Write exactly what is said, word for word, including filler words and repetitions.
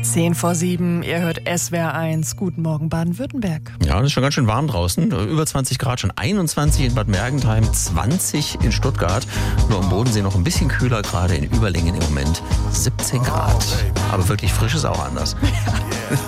Zehn vor sieben, ihr hört S W R eins. Guten Morgen, Baden-Württemberg. Ja, es ist schon ganz schön warm draußen. Über zwanzig Grad, schon einundzwanzig in Bad Mergentheim, zwanzig in Stuttgart. Nur am Bodensee noch ein bisschen kühler, gerade in Überlingen im Moment siebzehn Grad. Aber wirklich frisch ist auch anders.